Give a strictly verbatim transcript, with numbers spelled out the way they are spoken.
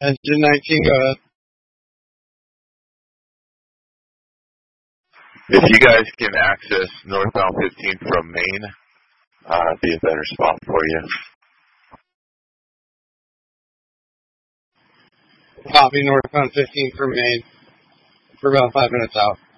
Engine nineteen, go ahead. If you guys can access northbound fifteen from Maine, uh, it'd be a better spot for you. Copy northbound fifteen from Maine. For about five minutes out.